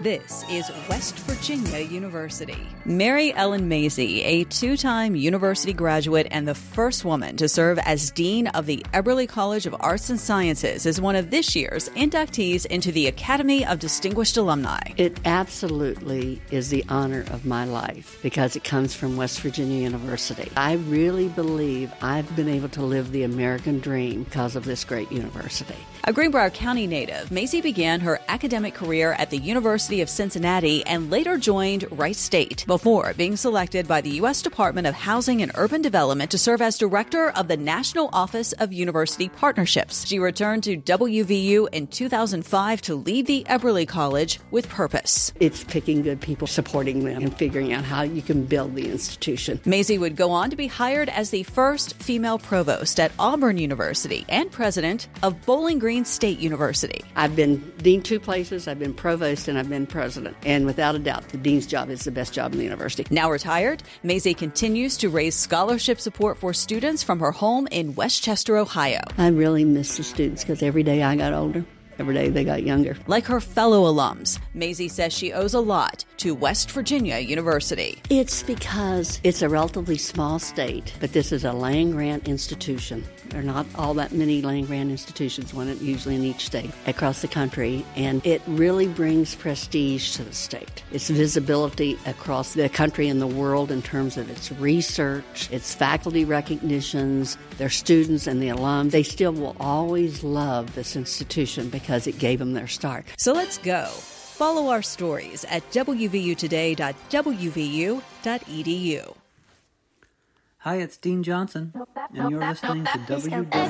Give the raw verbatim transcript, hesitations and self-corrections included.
This is West Virginia University. Mary Ellen Mazie, a two-time university graduate and the first woman to serve as Dean of the Eberly College of Arts and Sciences, is one of this year's inductees into the Academy of Distinguished Alumni. It absolutely is the honor of my life because it comes from West Virginia University. I really believe I've been able to live the American dream because of this great university. A Greenbrier County native, Mazie began her academic career at the University of Cincinnati and later joined Rice State before being selected by the U S Department of Housing and Urban Development to serve as director of the National Office of University Partnerships. She returned to W V U in two thousand five to lead the Eberly College with purpose. It's picking good people, supporting them, and figuring out how you can build the institution. Mazie would go on to be hired as the first female provost at Auburn University and president of Bowling Green State University. I've been dean two places, I've been provost, and I've been president. And without a doubt, the dean's job is the best job in the university. Now retired, Mazie continues to raise scholarship support for students from her home in Westchester, Ohio. I really miss the students because every day I got older, every day they got younger. Like her fellow alums, Mazie says she owes a lot to West Virginia University. It's because it's a relatively small state, but this is a land-grant institution. There are not all that many land-grant institutions, one usually in each state across the country, and it really brings prestige to the state. Its visibility across the country and the world in terms of its research, its faculty recognitions, their students and the alums. They still will always love this institution because it gave them their start. So let's go. Follow our stories at w v u today dot w v u dot e d u. Hi, it's Dean Johnson, and you're listening to W W